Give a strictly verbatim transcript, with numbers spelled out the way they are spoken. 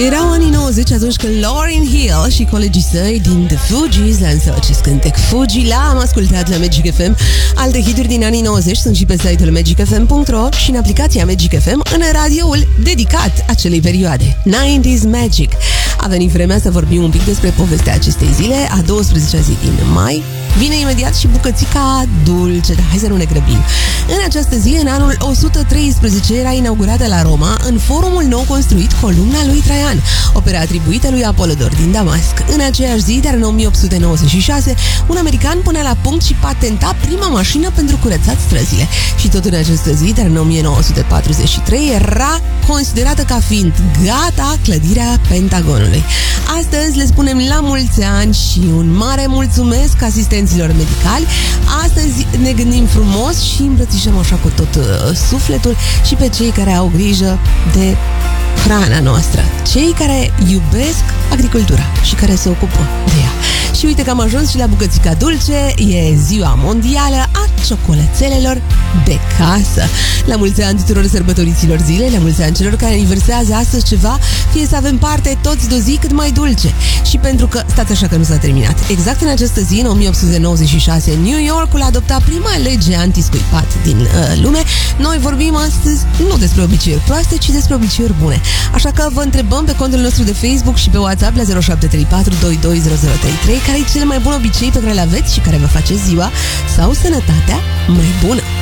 Erau anii nouăzeci atunci când Lauryn Hill și colegii săi din The Fugees lansau acest cântec Fuji. L-am ascultat la Magic F M. Alte hituri din anii nouăzeci sunt și pe site-ul magic f m punct r o și în aplicația Magic F M în radioul dedicat acelei perioade. nouăzeci Magic. A venit vremea să vorbim un pic despre povestea acestei zile, a douăsprezecea zi din mai. Vine imediat și bucățica dulce, dar hai să nu ne grăbim. În această zi, în anul o sută treisprezece, era inaugurată la Roma, în forumul nou construit, columna lui Traian, opera atribuită lui Apolodor din Damasc. În aceeași zi, dar în o mie opt sute nouăzeci și șase, un american punea la punct și patenta prima mașină pentru curățat străzile. Și tot în această zi, dar în o mie nouă sute patruzeci și trei, era considerată ca fiind gata clădirea Pentagonului. Astăzi le spunem la mulți ani și un mare mulțumesc asistenților medicali. Astăzi ne gândim frumos și îmbrățișăm așa cu tot uh, sufletul și pe cei care au grijă de hrana noastră, cei care iubesc agricultura și care se ocupă de ea. Și uite că am ajuns și la bucățica dulce. E ziua mondială a ciocolățelelor de casă. La mulți ani tuturor sărbătoriților zile, la mulți ani celor care aniversează astăzi ceva, fie să avem parte toți de o zi cât mai dulce. Și pentru că, stați așa că nu s-a terminat, exact în această zi, în o mie opt sute nouăzeci și șase, New Yorkul a adoptat prima lege antiscuipat din uh, lume. Noi vorbim astăzi nu despre obiceiuri proaste, ci despre obiceiuri bune. Așa că vă întrebăm pe contul nostru de Facebook și pe WhatsApp la zero șapte trei patru doi doi zero zero trei trei care e cel mai bun obicei pe care îl aveți și care vă face ziua sau sănătatea mai bună.